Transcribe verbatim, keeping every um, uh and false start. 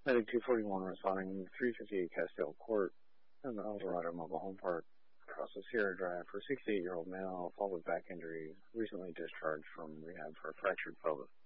Medic two forty-one responding three fifty-eight Castile Court in the Eldorado Mobile Home Park across the Sierra Drive for sixty-eight-year-old male, followed with back injuries, recently discharged from rehab for a fractured pelvis.